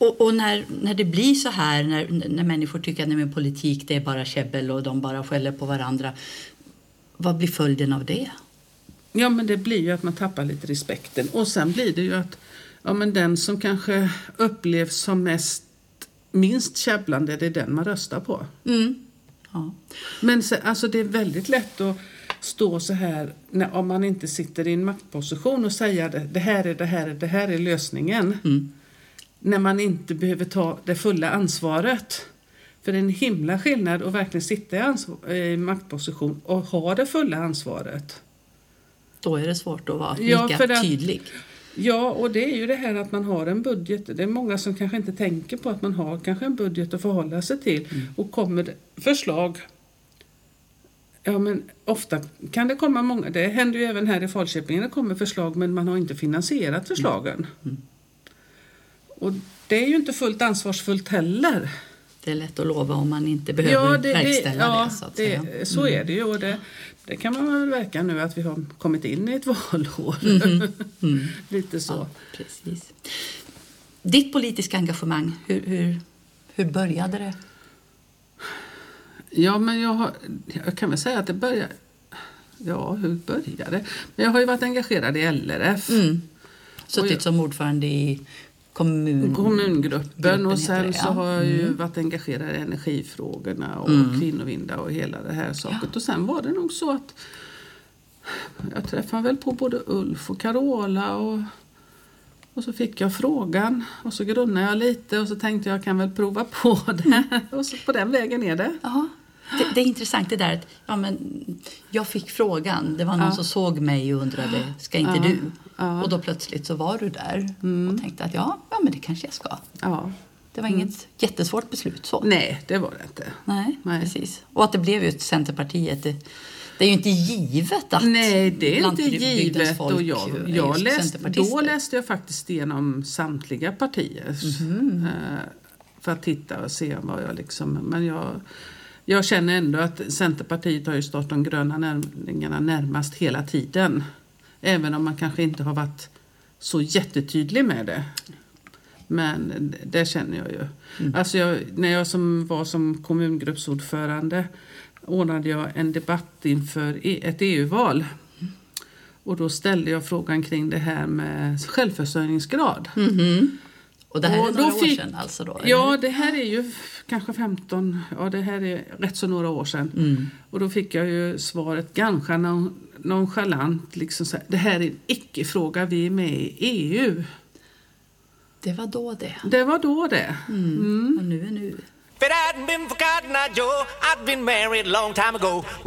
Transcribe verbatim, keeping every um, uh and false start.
Och, och när, när det blir så här, när, när människor tycker att nej, men politik det är bara käbbel och de bara skäller på varandra. Vad blir följden av det? Ja, men det blir ju att man tappar lite respekten. Och sen blir det ju att ja, men den som kanske upplevs som mest, minst käbblande, det är den man röstar på. Mm. Ja. Men så, alltså, det är väldigt lätt att stå så här när, om man inte sitter i en maktposition och säga det, det här är det här är det här är lösningen. Mm. När man inte behöver ta det fulla ansvaret. För det är en himla skillnad att verkligen sitta i, ansvar, i maktposition och ha det fulla ansvaret. Då är det svårt att vara ja, lika för att, tydlig. Ja, och det är ju det här att man har en budget. Det är många som kanske inte tänker på att man har kanske en budget att förhålla sig till. Mm. Och kommer det förslag. Ja, men ofta kan det komma många. Det händer ju även här i Falköping. Det kommer förslag men man har inte finansierat förslagen. Mm. Mm. Och det är ju inte fullt ansvarsfullt heller. Det är lätt att lova om man inte behöver ja, det, verkställa det. Ja, så, att det, säga. så Mm. är det ju. Och det, det kan man väl verka nu att vi har kommit in i ett valår. Mm. Mm. Lite så. Ja, precis. Ditt politiska engagemang, hur, hur, hur började det? Ja, men jag, har, jag kan väl säga att det började... Ja, hur började det? Men jag har ju varit engagerad i L R F. Mm. Suttit jag, som ordförande i kommun, kommungruppen. Och sen det, ja. så har jag ju mm. varit engagerad i energifrågorna och mm. kvinnovinda och hela det här saket. Ja. Och sen var det nog så att jag träffade väl på både Ulf och Carola och... Och så fick jag frågan och så grunnade jag lite och så tänkte jag kan väl prova på det. Och så på den vägen är det. Ja, det, det är intressant det där att ja, men jag fick frågan. Det var någon ja. som såg mig och undrade, ska inte ja. du? Ja. Och då plötsligt så var du där mm. och tänkte att ja, ja, men det kanske jag ska. Ja. Det var inget mm. jättesvårt beslut så. Nej, det var det inte. Nej, Nej, precis. Och att det blev ju ett Centerpartiet, det, det är ju inte givet att Nej, det är inte givet. Folk och jag, jag läste, då läste jag faktiskt igenom samtliga partier mm. för att titta och se vad jag liksom... Men jag, jag känner ändå att Centerpartiet har ju stått de gröna näringarna närmast hela tiden. Även om man kanske inte har varit så jättetydlig med det. Men det känner jag ju. Mm. Alltså jag, när jag som var som kommungruppsordförande ordnade jag en debatt inför ett E U-val. Mm. Och då ställde jag frågan kring det här med självförsörjningsgrad. Mm-hmm. Och det här och är några fick, år sedan alltså då? Ja, det här är ju kanske femton, ja det här är rätt så några år sedan. Mm. Och då fick jag ju svaret ganska non, nonchalant. Liksom så här, det här är en icke-fråga, vi är med i E U. Det var då det. Det var då det. Mm. Mm. Och nu är nu. If it hadn't been for Cotton Eye Joe, I'd been married a long time ago.